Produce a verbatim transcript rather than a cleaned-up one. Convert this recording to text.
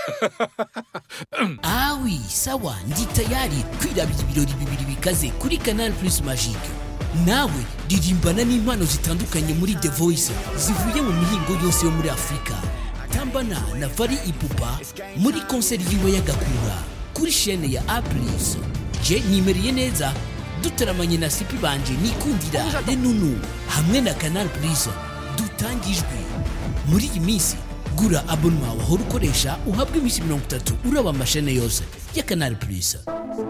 Ah oui, sawa ndi tayari kwirabira ibirori bibiri bikaze kuri Canal Plus Magique. Nawe dirimbana n'impano zitandukanye muri The Voice zivuye mu mihingo yose yo muri Afrika. Tambana na Fally Ipupa muri concert yiwe y'agakura kuri chaîne ya A plus. Je nimeriye neza dutaramanye na Sipi banje nikundira Renunu hamwe na Canal Plus dutangijwe. Muri iyi minsi gura abonnement wahora ukoresha uhabwa imisi mirongo itatu uraba amashene yose ya Canal Plus.